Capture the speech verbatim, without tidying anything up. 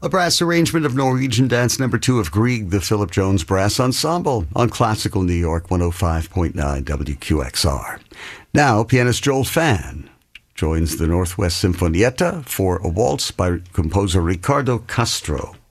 A brass arrangement of Norwegian dance number two of Grieg, the Philip Jones Brass Ensemble, on Classical New York one oh five point nine W Q X R. Now, pianist Joel Fan joins the Northwest Sinfonietta for a waltz by composer Ricardo Castro.